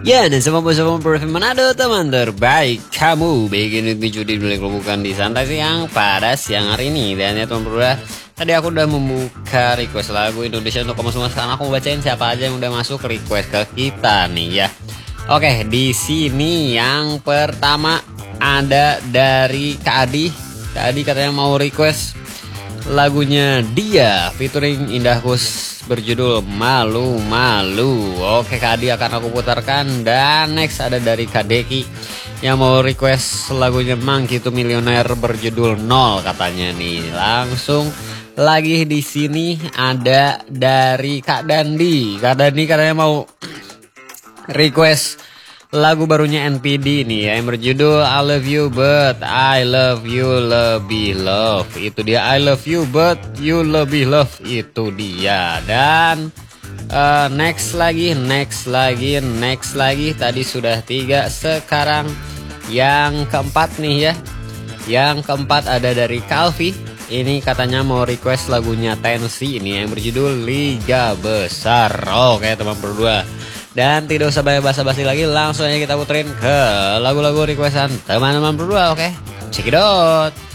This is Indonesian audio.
Ya, dan semua bersama Manado, teman terbaik kamu. Bikin video di bukan di santai siang pada siang hari ini. Dan ya teman berdua, tadi aku udah membuka request lagu Indonesia untuk kamu semua. Sekarang aku bacain siapa aja yang udah masuk request ke kita nih ya. Oke, di sini yang pertama ada dari Kak Adi. Kak Adi katanya mau request lagunya Dia featuring Indah Kus berjudul Malu Malu. Oke Kak Adi akan aku putarkan. Dan next ada dari Kak Deki yang mau request lagunya Monkey to Millionaire berjudul Nol katanya nih. Langsung lagi di sini ada dari Kak Dandi. Kak Dandi katanya mau request lagu barunya NPD nih ya, yang berjudul I Love You But I Love You Lebih Love. Itu dia, I Love You But You Lebih Love. Itu dia. Dan next lagi. Tadi sudah 3, sekarang yang keempat nih ya. Yang keempat ada dari Calvi. Ini katanya mau request lagunya Tensi ini yang berjudul Liga Besar. Oke teman berdua. Dan tidak usah banyak basa-basi lagi, langsung aja kita puterin ke lagu-lagu requestan teman-teman berdua. Oke, check it out.